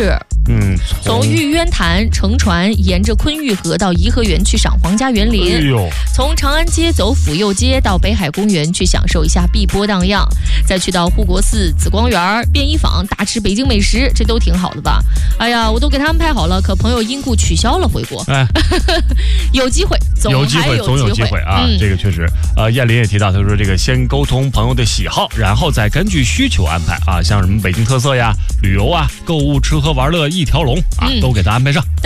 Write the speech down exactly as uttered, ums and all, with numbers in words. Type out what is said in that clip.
市。嗯，从, 从玉渊潭乘船沿着昆玉河到颐和园去赏皇家园林，哎、从长安街走府右街到北海公园去享受一下碧波荡漾，再去到护国寺、紫光园、便衣坊大吃北京美食，这都挺好的吧？哎呀，我都给他们拍好了，可朋友因故取消了回国。哎，有机会，总有机会，总有机会啊！嗯、这个确实，呃，燕林也提到，他说这个先沟通朋友的喜好，然后再根据需求安排啊，像什么北京特色呀、旅游啊、购物、吃喝玩乐一条龙啊，嗯、都给他安排上。